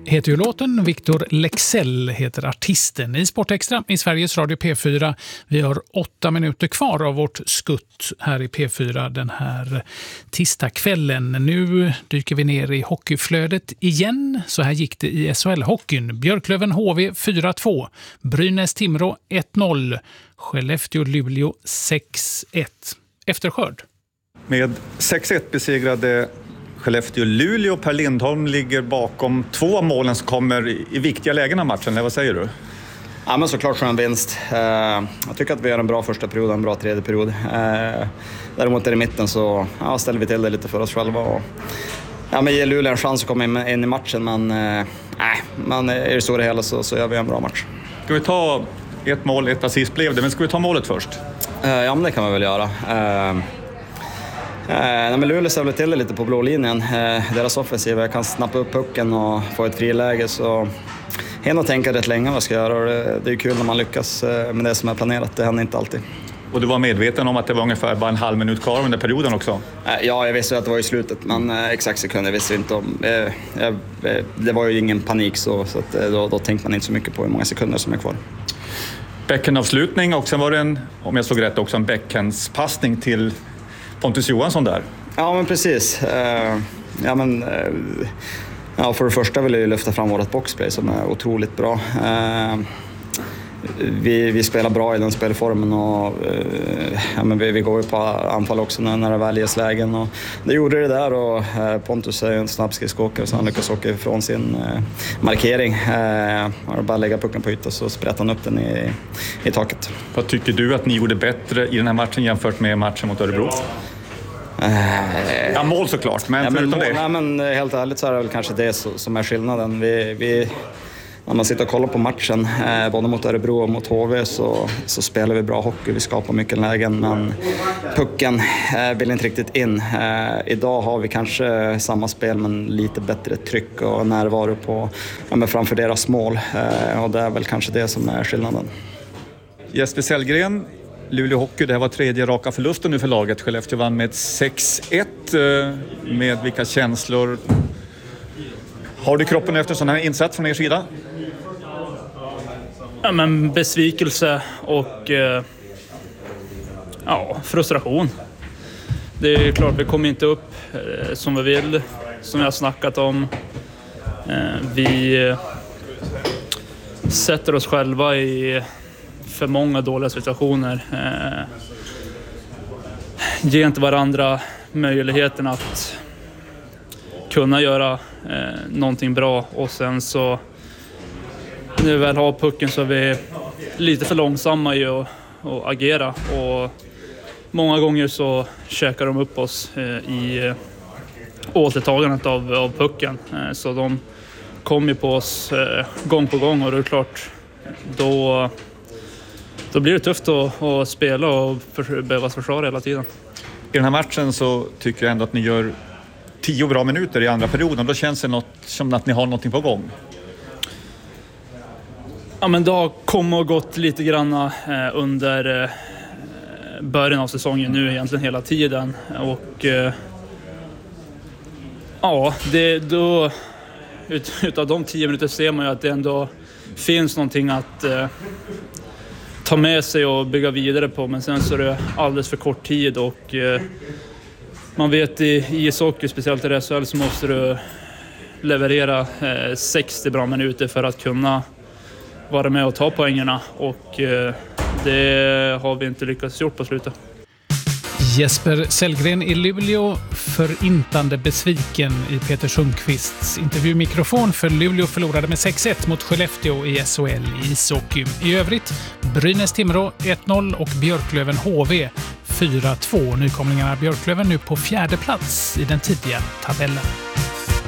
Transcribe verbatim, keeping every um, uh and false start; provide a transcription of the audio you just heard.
heter ju låten, Victor Lexell heter artisten. I Sportextra i Sveriges Radio P fyra. Vi har åtta minuter kvar av vårt skutt här i P fyra den här tisdagskvällen. Nu dyker vi ner i hockeyflödet igen. Så här gick det i S H L-hockeyn. Björklöven H V fyra två, Brynäs Timrå ett noll, Skellefteå Luleå sex ett. Efterskörd. Med sex ett besegrade Skellefteå Luleå. Per Lindholm ligger bakom två av målen som kommer i viktiga lägen av matchen. Eller vad säger du? Ja, men såklart skön vinst. Jag tycker att vi har en bra första period och en bra tredje period. Däremot är det i mitten så ja, ställer vi till det lite för oss själva. Och, ja, men ger Luleå en chans att komma in, in i matchen. Men nej, man är det så det hela så, så gör vi en bra match. Ska vi ta ett mål, ett assist blev det. Men ska vi ta målet först? Ja, men det kan man väl göra. Eh, men Luleå ställer till det lite på blå linjen. Eh, deras offensiva kan snappa upp pucken och få ett friläge. Så hinner tänka rätt länge vad jag ska göra. Och det, det är kul när man lyckas med det som är planerat. Det händer inte alltid. Och du var medveten om att det var ungefär bara en halv minut kvar under perioden också? Eh, ja, jag visste att det var i slutet. Men eh, exakt sekunder visste jag inte om. Eh, eh, det var ju ingen panik så, så att, eh, då, då tänkte man inte så mycket på hur många sekunder som är kvar. Bäckenavslutning och sen var det en, om jag såg rätt också, en bäckenspassning till Pontus Johansson där. Ja, men precis. Uh, ja, men, uh, ja, för det första vill jag ju lyfta fram vårt boxplay som är otroligt bra. Uh, vi, vi spelar bra i den spelformen och uh, ja, men vi, vi går ju på anfall också när, när det väl ges lägen. Och det gjorde det där och uh, Pontus är en snabb skridskåkare så han lyckas åka ifrån sin uh, markering. Uh, och bara lägga pucken på ytan så sprättar han upp den i, i taket. Vad tycker du att ni gjorde bättre i den här matchen jämfört med matchen mot Örebro? Ja, mål såklart, men, ja, men, mål, det. Nej, men helt ärligt så är det väl kanske det som är skillnaden. Vi, vi, när man sitter och kollar på matchen, eh, både mot Örebro och mot H V så, så spelar vi bra hockey, vi skapar mycket lägen, men pucken eh, vill inte riktigt in. Eh, idag har vi kanske samma spel men lite bättre tryck och närvaro på, ja, men framför deras mål eh, och det är väl kanske det som är skillnaden. Jesper Sellgren, Luleå Hockey, det här var tredje raka förlusten nu för laget. Skellefteå vann med sex ett. Med vilka känslor har du kroppen efter sån här insats från er sida? Ja, men besvikelse och eh, ja, frustration. Det är klart vi kommer inte upp eh, som vi vill, som jag har snackat om. Eh, vi eh, sätter oss själva i för många dåliga situationer. Eh, ger inte varandra möjligheten att kunna göra eh, någonting bra och sen så när vi väl har pucken så är vi lite för långsamma i att, att agera och många gånger så käkar de upp oss eh, i eh, återtagandet av, av pucken eh, så de kommer på oss eh, gång på gång och det är klart då Då blir det tufft att, att spela och för, behöva försvara hela tiden. I den här matchen så tycker jag ändå att ni gör tio bra minuter i andra perioden. Då känns det något, som att ni har någonting på gång. Ja, men det har kommit och gått lite grann eh, under eh, början av säsongen nu egentligen hela tiden. Och eh, ja, det, då, ut, utav de tio minuter ser man ju att det ändå finns någonting att eh, ta med sig och bygga vidare på, men sen så är det alldeles för kort tid och eh, man vet i ishockey, speciellt i S H L, så måste du leverera eh, sextio bra minuter för att kunna vara med och ta poängerna och eh, det har vi inte lyckats gjort på slutet. Jesper Sellgren i Luleå, förintande besviken i Peter Sundqvists intervjumikrofon, för Luleå förlorade med sex ett mot Skellefteå i S H L i ishockey. I övrigt Brynäs Timrå ett noll och Björklöven H V fyra två. Nykomlingarna Björklöven nu på fjärde plats i den tidiga tabellen.